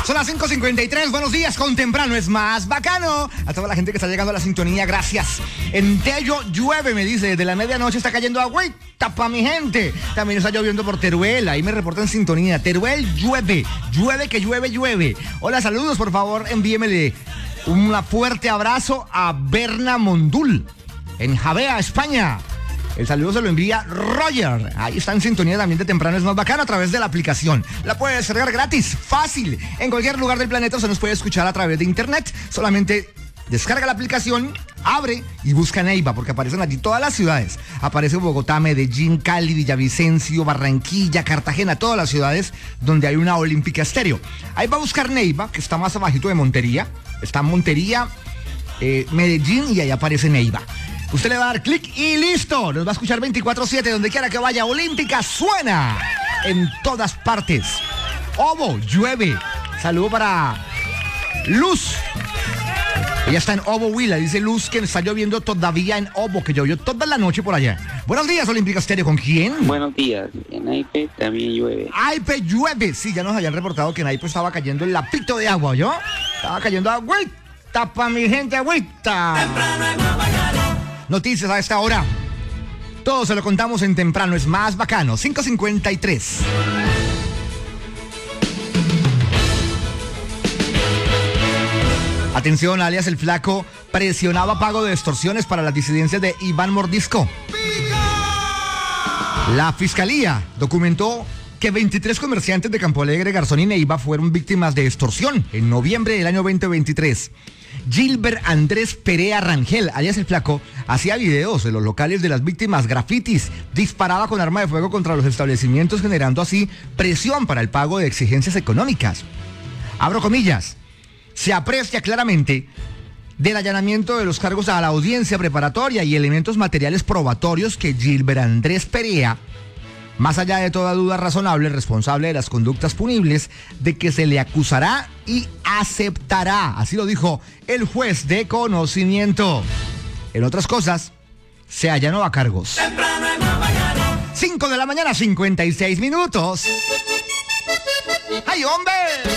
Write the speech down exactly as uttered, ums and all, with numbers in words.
Son las cinco cincuenta y tres, buenos días, con temprano es más bacano. A toda la gente que está llegando a la sintonía, gracias. En Tello llueve, me dice, desde la medianoche está cayendo agüita pa' mi gente. También está lloviendo por Teruel, ahí me reportan sintonía. Teruel llueve, llueve que llueve, llueve. Hola, saludos, por favor, envíemele un fuerte abrazo a Berna Mondul, en Javea, España. El saludo se lo envía Roger. Ahí está en sintonía también de Temprano es más bacano a través de la aplicación. La puedes descargar gratis, fácil. En cualquier lugar del planeta se nos puede escuchar a través de internet. Solamente descarga la aplicación, abre y busca Neiva, porque aparecen allí todas las ciudades. Aparece Bogotá, Medellín, Cali, Villavicencio, Barranquilla, Cartagena, todas las ciudades donde hay una Olímpica Estéreo. Ahí va a buscar Neiva, que está más abajito de Montería. Está Montería, eh, Medellín, y ahí aparece Neiva. Usted le va a dar clic y listo. Nos va a escuchar veinticuatro siete, donde quiera que vaya. Olímpica suena en todas partes. Obo, llueve. Saludo para Luz. Ella está en Obo, Huila. Dice Luz que está lloviendo todavía en Obo, que llovió toda la noche por allá. Buenos días, Olímpica Estéreo. ¿Con quién? Buenos días. En Aipe también llueve. Aipe llueve. Sí, ya nos habían reportado que en Aipe estaba cayendo el lapito de agua, ¿yo? Estaba cayendo agüita pa' mi gente, agüita. Temprano es más bacano. Noticias a esta hora. Todo se lo contamos en Temprano es más bacano. cinco cincuenta y tres. Atención, alias El Flaco presionaba pago de extorsiones para las disidencias de Iván Mordisco. La fiscalía documentó que veintitrés comerciantes de Campo Alegre, Garzón y Neiva fueron víctimas de extorsión en noviembre del año veinte veintitrés. Gilbert Andrés Perea Rangel, alias El Flaco, hacía videos de los locales de las víctimas, grafitis, disparaba con arma de fuego contra los establecimientos, generando así presión para el pago de exigencias económicas. Abro comillas. Se aprecia claramente del allanamiento de los cargos a la audiencia preparatoria y elementos materiales probatorios que Gilbert Andrés Perea, más allá de toda duda razonable, responsable de las conductas punibles, de que se le acusará y aceptará. Así lo dijo el juez de conocimiento. En otras cosas, se allanó a cargos. Temprano es más bacano. cinco de la mañana, cincuenta y seis minutos. ¡Ay, hombre!